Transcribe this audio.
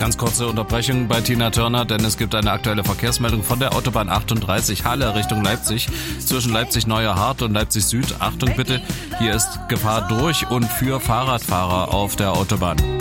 Ganz kurze Unterbrechung bei Tina Turner, denn es gibt eine aktuelle Verkehrsmeldung von der Autobahn 38 Halle Richtung Leipzig. Zwischen Leipzig-Neuerhardt und Leipzig Süd. Achtung bitte, hier ist Gefahr durch und für Fahrradfahrer auf der Autobahn.